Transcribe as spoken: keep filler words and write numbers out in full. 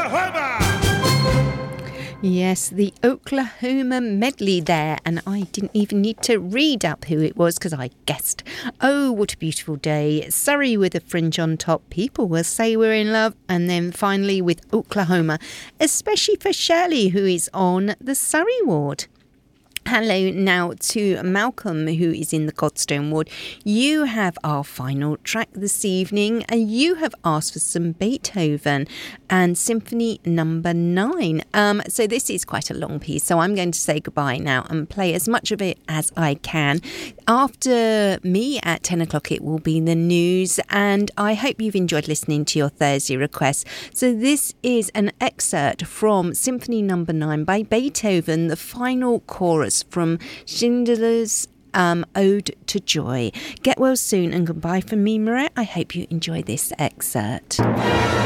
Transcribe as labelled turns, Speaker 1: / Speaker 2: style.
Speaker 1: Oklahoma!
Speaker 2: Yes, the Oklahoma medley there, and I didn't even need to read up who it was because I guessed. Oh, what a beautiful day. Surrey with a fringe on top. People will say we're in love. And then finally with Oklahoma, especially for Shirley, who is on the Surrey ward. Hello now to Malcolm, who is in the Godstone ward. You have our final track this evening, and you have asked for some Beethoven and Symphony Number Nine. Um, so this is quite a long piece, so I'm going to say goodbye now and play as much of it as I can. After me at ten o'clock, it will be the news, and I hope you've enjoyed listening to your Thursday requests. So this is an excerpt from Symphony Number Nine by Beethoven, the final chorus from Schindler's um, Ode to Joy. Get well soon and goodbye from me, Maria. I hope you enjoy this excerpt.